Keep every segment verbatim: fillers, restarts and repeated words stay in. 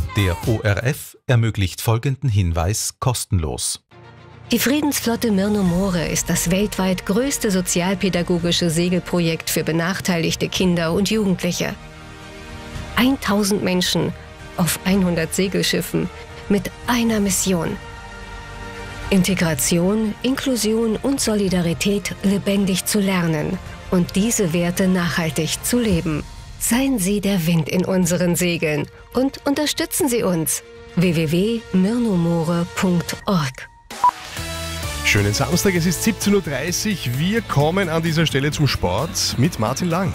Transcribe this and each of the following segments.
Der O R F ermöglicht folgenden Hinweis kostenlos. Die Friedensflotte Myrno More ist das weltweit größte sozialpädagogische Segelprojekt für benachteiligte Kinder und Jugendliche. tausend Menschen auf hundert Segelschiffen mit einer Mission: Integration, Inklusion und Solidarität lebendig zu lernen und diese Werte nachhaltig zu leben. Seien Sie der Wind in unseren Segeln und unterstützen Sie uns. w w w punkt myrnomore punkt org. Schönen Samstag, es ist siebzehn Uhr dreißig. Wir kommen an dieser Stelle zum Sport mit Martin Lang.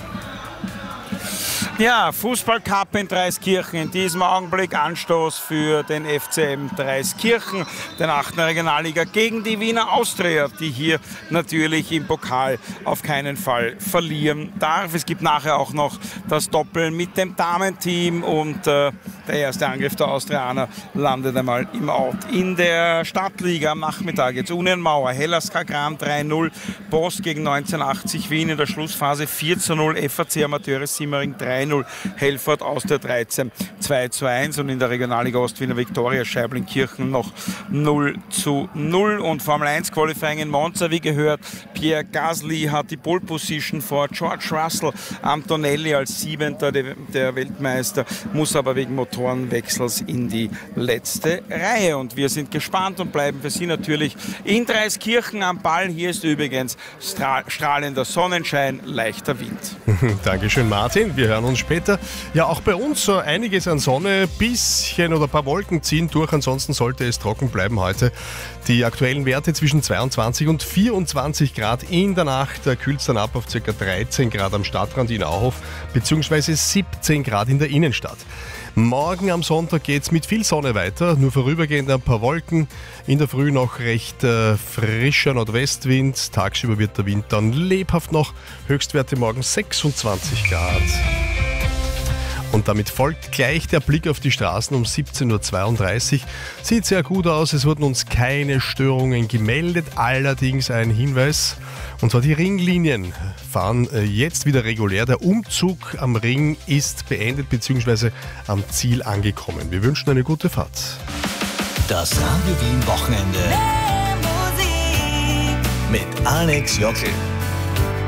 Ja, Fußballcup in Dreiskirchen. In diesem Augenblick Anstoß für den F C M Dreiskirchen, den achten Regionalliga, gegen die Wiener Austria, die hier natürlich im Pokal auf keinen Fall verlieren darf. Es gibt nachher auch noch das Doppel mit dem Damenteam und äh, der erste Angriff der Austrianer landet einmal im Out. In der Stadtliga am Nachmittag jetzt Union Mauer, Hellas Kagran drei null, Post gegen neunzehnhundertachtzig Wien in der Schlussphase vier zu null, F A C Amateure Simmering drei null, Helford aus der dreizehn zwei zu eins und in der Regionalliga Ostwiener Viktoria Scheibling-Kirchen noch null zu null. Und Formel eins Qualifying in Monza, wie gehört, Pierre Gasly hat die Pole Position vor George Russell. Antonelli als Siebenter, der Weltmeister, muss aber wegen Motorenwechsels in die letzte Reihe. Und wir sind gespannt und bleiben für Sie natürlich in Dreiskirchen am Ball. Hier ist übrigens strahlender Sonnenschein, leichter Wind. Dankeschön, Martin. Wir hören uns später. Ja, auch bei uns so einiges an Sonne, bisschen oder ein paar Wolken ziehen durch. Ansonsten sollte es trocken bleiben heute. Die aktuellen Werte zwischen zweiundzwanzig und vierundzwanzig Grad in der Nacht. Da kühlt es dann ab auf ca. dreizehn Grad am Stadtrand in Auhof beziehungsweise siebzehn Grad in der Innenstadt. Morgen am Sonntag geht es mit viel Sonne weiter, nur vorübergehend ein paar Wolken. In der Früh noch recht äh, frischer Nordwestwind. Tagsüber wird der Wind dann lebhaft noch. Höchstwerte morgen sechsundzwanzig Grad. Und damit folgt gleich der Blick auf die Straßen um siebzehn Uhr zweiunddreißig. Sieht sehr gut aus, es wurden uns keine Störungen gemeldet. Allerdings ein Hinweis, und zwar die Ringlinien fahren jetzt wieder regulär. Der Umzug am Ring ist beendet bzw. am Ziel angekommen. Wir wünschen eine gute Fahrt. Das Radio Wien Wochenende mit Alex Jockel.